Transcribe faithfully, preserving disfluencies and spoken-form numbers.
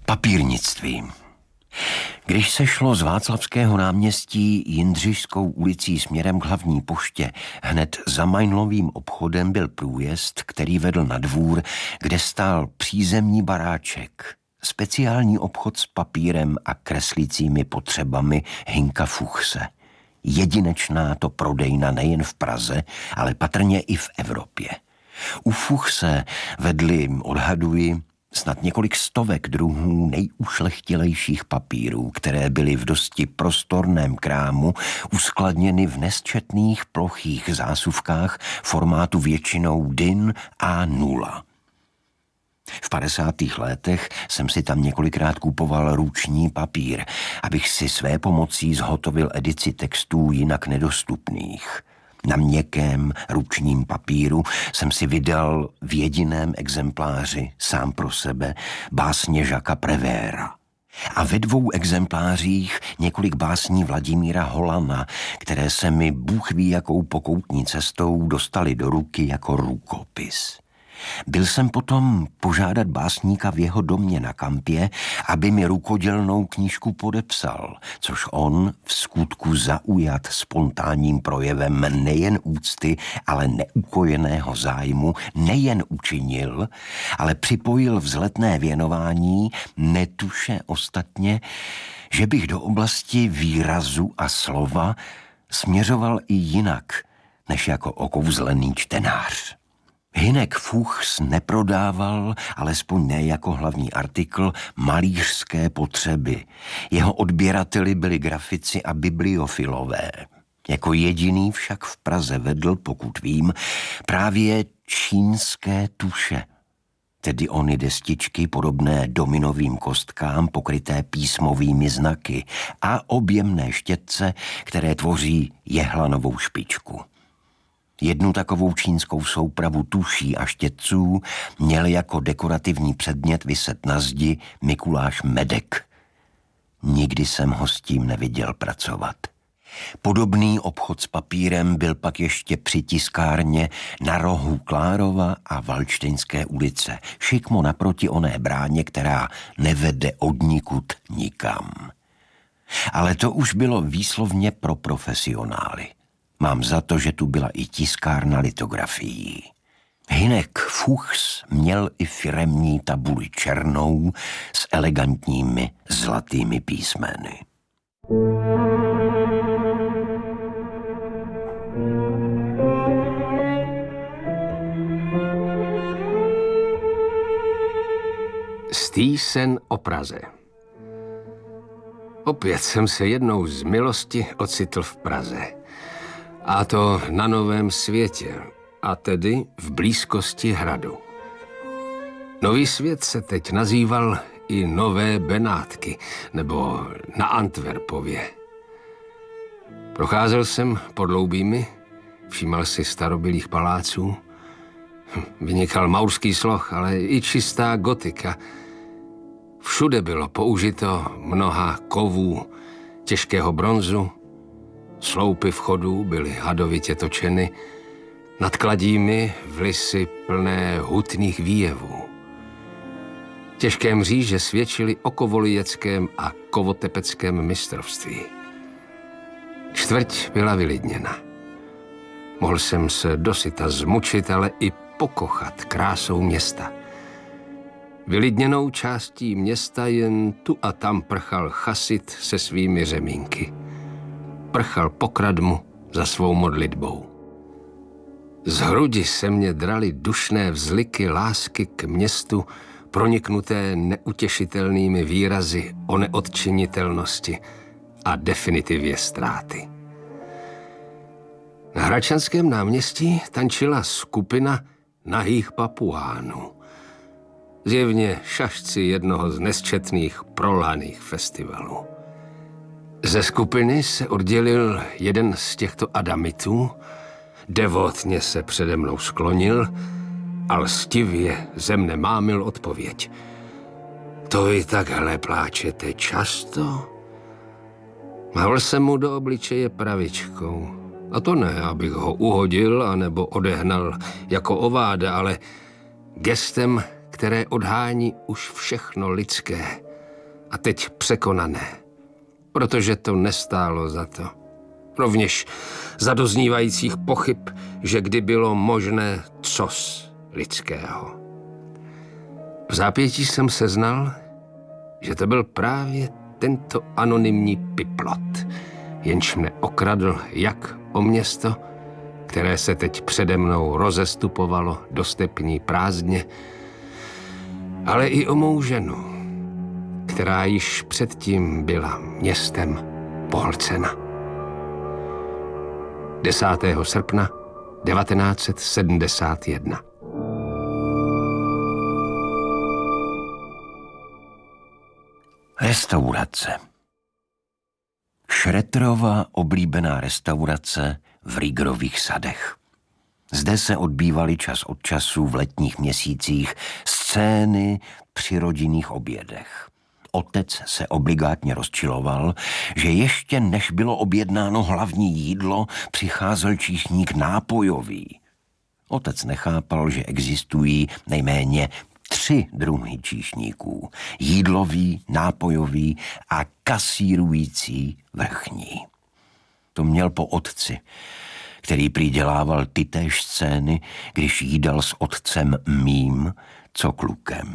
Papírnictví. Když se šlo z Václavského náměstí Jindřišskou ulicí směrem k hlavní poště, hned za Meinlovým obchodem byl průjezd, který vedl na dvůr, kde stál přízemní baráček, speciální obchod s papírem a kreslícími potřebami Hinka Fuchse. Jedinečná to prodejna nejen v Praze, ale patrně i v Evropě. U Fuchse vedli, odhaduji, snad několik stovek druhů nejušlechtilejších papírů, které byly v dosti prostorném krámu uskladněny v nesčetných plochých zásuvkách formátu většinou D I N A nula. V padesátých letech jsem si tam několikrát kupoval ruční papír, abych si své pomocí zhotovil edici textů jinak nedostupných. Na měkkém ručním papíru jsem si vydal v jediném exempláři sám pro sebe básně Jacquesa Prévéra. A ve dvou exemplářích několik básní Vladimíra Holana, které se mi bůh ví jakou pokoutní cestou dostali do ruky jako rukopis. Byl jsem potom požádat básníka v jeho domě na Kampě, aby mi rukodělnou knížku podepsal, což on v skutku zaujat spontánním projevem nejen úcty, ale neukojeného zájmu nejen učinil, ale připojil vzletné věnování, netuše ostatně, že bych do oblasti výrazu a slova směřoval i jinak, než jako okouzlený čtenář. Hinek Fuchs neprodával, alespoň ne jako hlavní artikl, malířské potřeby. Jeho odběrateli byli grafici a bibliofilové. Jako jediný však v Praze vedl, pokud vím, právě čínské tuše, tedy ony destičky podobné dominovým kostkám pokryté písmovými znaky a objemné štětce, které tvoří jehlanovou špičku. Jednu takovou čínskou soupravu tuší a štětců měl jako dekorativní předmět viset na zdi Mikuláš Medek. Nikdy jsem ho s tím neviděl pracovat. Podobný obchod s papírem byl pak ještě při tiskárně na rohu Klárova a Valdštejnské ulice, šikmo naproti oné bráně, která nevede odnikud nikam. Ale to už bylo výslovně pro profesionály. Mám za to, že tu byla i tiskárna litografií. Hinek Fuchs měl i firemní tabuli černou s elegantními zlatými písmeny. Stýsen o Praze. Opět jsem se jednou z milosti ocitl v Praze. A to na Novém Světě, a tedy v blízkosti hradu. Nový svět se teď nazýval i Nové Benátky, nebo na Antwerpově. Procházel jsem podloubími, všímal si starobylých paláců, vynikal maurský sloh, ale i čistá gotika. Všude bylo použito mnoha kovů, těžkého bronzu, sloupy vchodů byly hadovitě točeny, nad kladími vlisy plné hutných výjevů. Těžké mříže svědčily o kovolijeckém a kovotepeckém mistrovství. Čtvrť byla vylidněna. Mohl jsem se dosyta zmučit, ale i pokochat krásou města. Vylidněnou částí města jen tu a tam prchal chasit se svými řemínky. Prchal pokradmu za svou modlitbou. Z hrudi se mě draly dušné vzliky lásky k městu, proniknuté neutěšitelnými výrazy o neodčinitelnosti a definitivě ztráty. Na Hradčanském náměstí tančila skupina nahých papuánů. Zjevně šašci jednoho z nesčetných prolhaných festivalů. Ze skupiny se oddělil jeden z těchto adamitů, devotně se přede mnou sklonil a lstivě ze mne mámil odpověď. To vy takhle pláčete často? Mávl jsem mu do obličeje pravičkou. A to ne, abych ho uhodil anebo odehnal jako ováda, ale gestem, které odhání už všechno lidské a teď překonané, protože to nestálo za to. Rovněž za doznívajících pochyb, že kdy bylo možné cos lidského. V zápětí jsem seznal, že to byl právě tento anonymní piplot, jenž mne okradl jak o město, které se teď přede mnou rozestupovalo do stepní prázdně, ale i o mou ženu, která již předtím byla městem pohlcena. desátého srpna devatenáct set sedmdesát jedna. Restaurace. Šreterova oblíbená restaurace v Riegerových sadech. Zde se odbývaly čas od času v letních měsících scény při rodinných obědech. Otec se obligátně rozčiloval, že ještě než bylo objednáno hlavní jídlo, přicházel číšník nápojový. Otec nechápal, že existují nejméně tři druhy číšníků. Jídlový, nápojový a kasírující vrchní. To měl po otci, který prý dělával tytéž scény, když jídal s otcem mým, co klukem.